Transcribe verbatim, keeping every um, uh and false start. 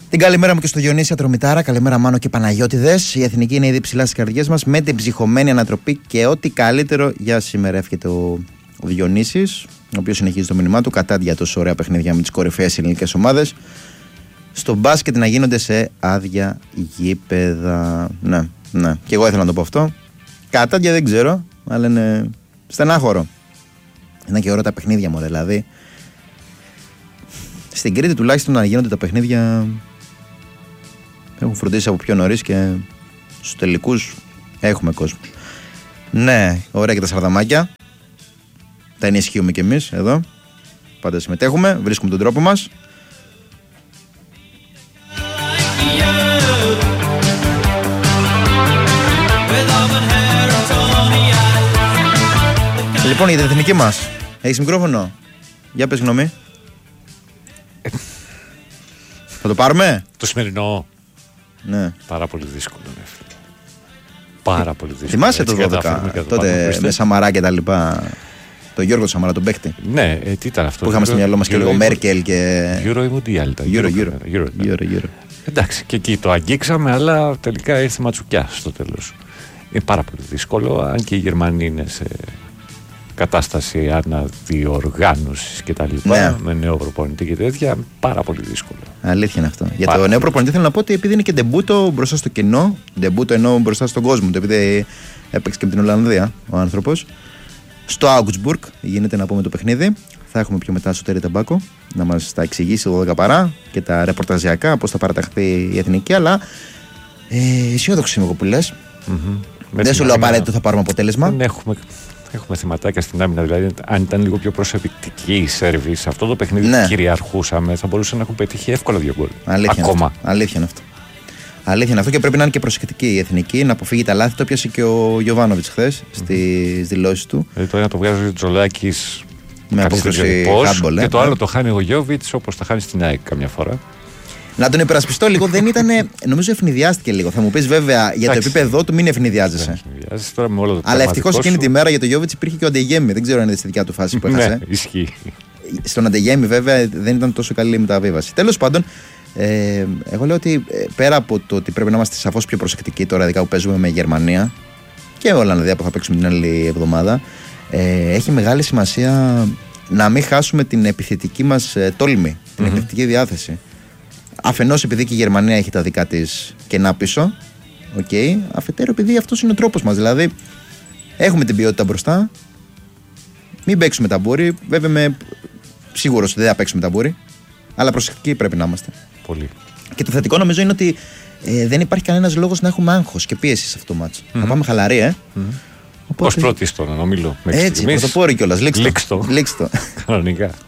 Την καλημέρα μου και στο Διονύση Ατρομητάρα. Καλημέρα Μάνο και Παναγιώτηδες. Η Εθνική είναι ήδη ψηλά στις καρδιές μας με την ψυχωμένη ανατροπή και ό,τι καλύτερο για σήμερα. Εύχεται ο, ο Διονύσης, ο οποίος συνεχίζει το μήνυμά του. Κατάντια τόσο ωραία παιχνίδια με τις κορυφαίες ελληνικές ομάδες. Στο μπάσκετ να γίνονται σε άδεια γήπεδα. Ναι, ναι. Και εγώ ήθελα να το πω αυτό. Κατάντια δεν ξέρω, αλλά είναι στενάχωρο. Είναι και ώρα τα παιχνίδια μου, δηλαδή. Στην Κρήτη τουλάχιστον να γίνονται τα παιχνίδια. Έχουν φροντίσει από πιο νωρίς και στους τελικούς έχουμε κόσμο. Ναι, ωραία και τα σαρδαμάκια. Τα ενισχύουμε κι εμείς εδώ. Πάντα συμμετέχουμε, βρίσκουμε τον τρόπο μας. Λοιπόν, για την εθνική μας, έχεις μικρόφωνο? Για πες γνώμη. Θα το πάρουμε? Το σημερινό. Ναι. Πάρα πολύ δύσκολο. Ναι. Πάρα πολύ δύσκολο. Θυμάσαι το δώδεκα, τότε με Σαμαρά και τα λοιπά. Το Γιώργο Σαμαρά, τον παίχτη. Ναι, ε, τι ήταν αυτό. Που είχαμε στο μυαλό μας και λίγο Μέρκελ και. Euro ή Mundial. Euro, Euro. Euro, Euro, Euro. Εντάξει, και εκεί το αγγίξαμε, αλλά τελικά ήρθε ματσουκιά στο τέλος. Είναι πάρα πολύ δύσκολο, αν και οι Γερμανοί είναι σε κατάσταση αναδιοργάνωσης και τα λοιπά, ναι. Με νέο προπονητή και τέτοια, πάρα πολύ δύσκολο. Αλήθεια είναι αυτό. Για πάρα το νέο προπονητή θέλω να πω ότι επειδή είναι και ντεμπούτο μπροστά στο κοινό, ντεμπούτο εννοώ μπροστά στον κόσμο, το επειδή έπαιξε και με την Ολλανδία ο άνθρωπος. Στο Augsburg γίνεται να πούμε το παιχνίδι. Θα έχουμε πιο μετά στο Τέρι Ταμπάκο να μας τα εξηγήσει το δώδεκα παρά και τα ρεπορταζιακά, πώς θα παραταχθεί η εθνική. Αλλά ε, αισιόδοξη είμαι εγώ που λες. Mm-hmm. Δεν σου λέω απαραίτητο θα πάρουμε αποτέλεσμα. Δεν έχουμε. Έχουμε θεματάκια στην άμυνα, δηλαδή αν ήταν λίγο πιο προσωπική η Σέρβη, σε αυτό το παιχνίδι ναι. που κυριαρχούσαμε, θα μπορούσαν να έχουν πετύχει εύκολα δύο γκολ. Ακόμα. Αλήθεια είναι αυτό. Αλήθεια είναι αυτό και πρέπει να είναι και προσεκτική η εθνική, να αποφύγει τα λάθη. Το πιάσε και ο Γιοβάνοβιτς χθες mm-hmm. στις δηλώσεις του. Δηλαδή τώρα να το βγάζει ο Τζολάκης με απόκριση handball. Και το άλλο το χάνει ο Γιόβιτς όπως τα χάνει στην ΑΕΚ καμιά φορά. Να τον υπερασπιστώ λίγο, δεν ήταν. Νομίζω ευνηδιάστηκε λίγο. Θα μου πει βέβαια για το επίπεδο του μην ευνηδιάζεσαι. Τώρα με όλο το αλλά ευτυχώς εκείνη τη μέρα για το Γιόβιτς υπήρχε και ο Αντεγέμι. Δεν ξέρω αν είναι στη δικιά του φάση που έχασε. Ναι, ισχύει. Στον Αντεγέμι βέβαια δεν ήταν τόσο καλή η μεταβίβαση. Τέλος πάντων, ε, εγώ λέω ότι πέρα από το ότι πρέπει να είμαστε σαφώς πιο προσεκτικοί τώρα, ειδικά που παίζουμε με Γερμανία και Ολλανδία που θα παίξουμε την άλλη εβδομάδα, ε, έχει μεγάλη σημασία να μην χάσουμε την επιθετική μας ε, τόλμη, την mm-hmm. επιθετική διάθεση. Αφενός επειδή και η Γερμανία έχει τα δικά της κενά πίσω, okay, αφετέρου επειδή αυτός είναι ο τρόπος μας. Δηλαδή, έχουμε την ποιότητα μπροστά, μην παίξουμε ταμπούρι. Βέβαια, είμαι σίγουρος ότι δεν θα παίξουμε ταμπούρι, αλλά προσεκτικοί πρέπει να είμαστε. Πολύ. Και το θετικό νομίζω είναι ότι ε, δεν υπάρχει κανένας λόγος να έχουμε άγχος και πίεση σε αυτό το μάτσο. Mm-hmm. Θα πάμε χαλαροί, ε. Mm-hmm. Οπότε... Ως πρώτη στον ομίλο. Έτσι, πρωτοπόροι κιόλας. Λήξτο. Λήξτο. Κανονικά.